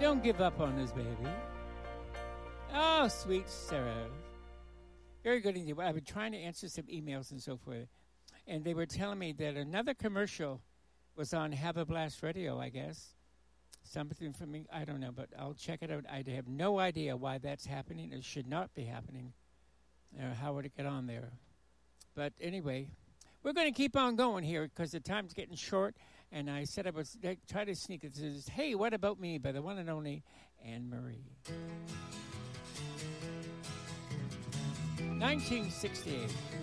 Don't give up on us, baby. Oh, sweet Sarah. Very good indeed. I've been trying to answer some emails and so forth, and they were telling me that another commercial was on Have a Blast Radio, I guess. Something from me, I don't know, but I'll check it out. I have no idea why that's happening. It should not be happening. How would it get on there? But anyway, we're going to keep on going here because the time's getting short, and I said I would try to sneak it. Says, "Hey, what about me?" by the one and only Anne Marie. 1968.